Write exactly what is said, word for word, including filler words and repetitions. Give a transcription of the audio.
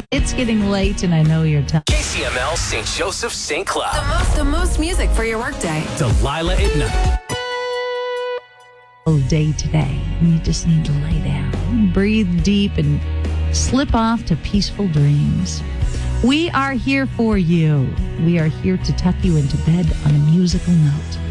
It's getting late, and I know you're tired. K C M L Saint Joseph Saint Cloud. The most, the most music for your workday. Delilah at night. Day today. You just need to lay down, breathe deep, and slip off to peaceful dreams. We are here for you. We are here to tuck you into bed on a musical note.